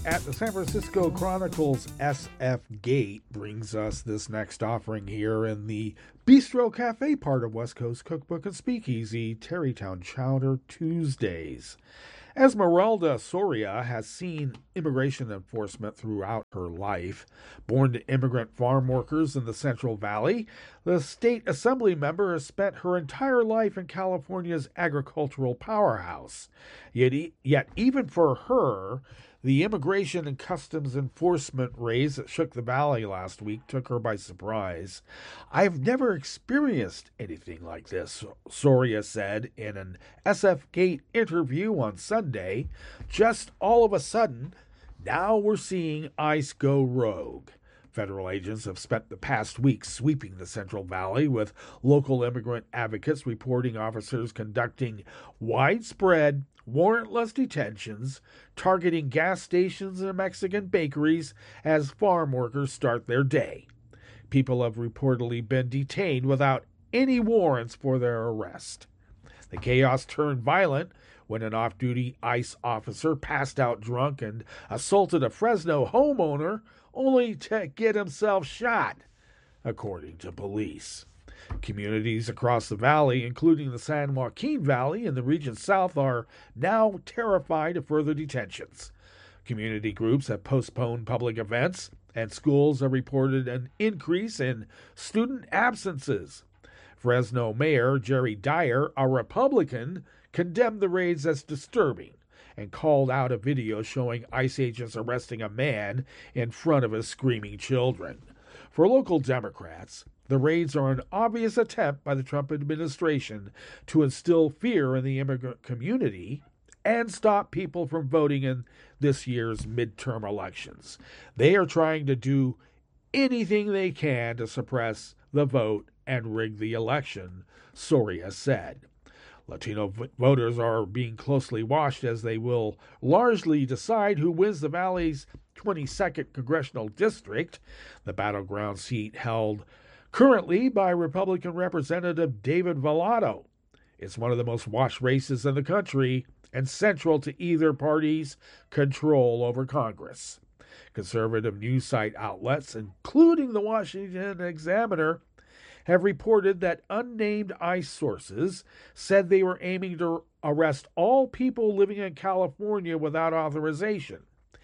at the San Francisco Chronicle's SF Gate brings us this next offering here in the Bistro Cafe part of West Coast Cookbook and Speakeasy, Tarrytown Chowder Tuesdays. Esmeralda Soria has seen immigration enforcement throughout her life. Born to immigrant farm workers in the Central Valley, the state assembly member has spent her entire life in California's agricultural powerhouse. Yet even for her, the immigration and customs enforcement raids that shook the valley last week took her by surprise. "I've never experienced anything like this," Soria said in an SF Gate interview on Sunday. "Just all of a sudden, now we're seeing ICE go rogue." Federal agents have spent the past week sweeping the Central Valley, with local immigrant advocates reporting officers conducting widespread, warrantless detentions, targeting gas stations and Mexican bakeries as farm workers start their day. People have reportedly been detained without any warrants for their arrest. The chaos turned violent when an off-duty ICE officer passed out drunk and assaulted a Fresno homeowner, only to get himself shot, according to police. Communities across the valley, including the San Joaquin Valley and the region south, are now terrified of further detentions. Community groups have postponed public events, and schools have reported an increase in student absences. Fresno Mayor Jerry Dyer, a Republican, condemned the raids as disturbing and called out a video showing ICE agents arresting a man in front of his screaming children. For local Democrats, the raids are an obvious attempt by the Trump administration to instill fear in the immigrant community and stop people from voting in this year's midterm elections. They are trying to do anything they can to suppress the vote and rig the election, Soria said. Latino voters are being closely watched as they will largely decide who wins the Valley's 22nd congressional district, the battleground seat held currently by Republican Representative David Vallado. It's one of the most watched races in the country and central to either party's control over Congress. Conservative news site outlets, including the Washington Examiner, have reported that unnamed ICE sources said they were aiming to arrest all people living in California without authorization,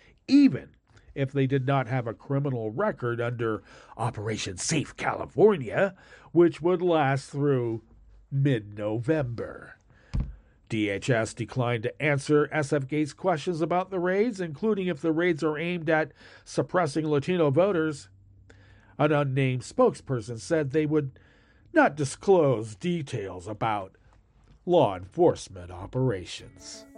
even if they did not have a criminal record under Operation Safe California, which would last through mid-November. DHS declined to answer SF Gate's questions about the raids, including if the raids are aimed at suppressing Latino voters. An unnamed spokesperson said they would not disclose details about law enforcement operations.